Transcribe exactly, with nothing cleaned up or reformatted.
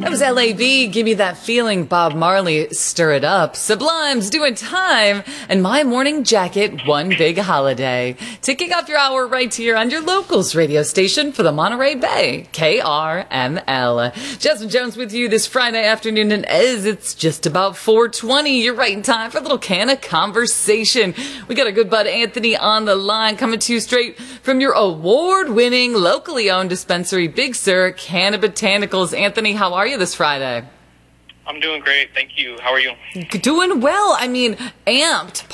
That was L A B, Give Me That Feeling, Bob Marley, Stir It Up, Sublime's Doing Time, and My Morning Jacket, One Big Holiday. To kick off your hour right here on your locals radio station for the Monterey Bay, K R M L. Jasmine Jones with you this Friday afternoon, and as it's just about four twenty, you're right in time for a little can of conversation. We got our good bud Anthony on the line, coming to you straight from your award-winning, locally owned dispensary, Big Sur Canna Botanicals. Anthony, how are you this Friday? I'm doing great, thank you. How are you? Doing well. I mean, amped.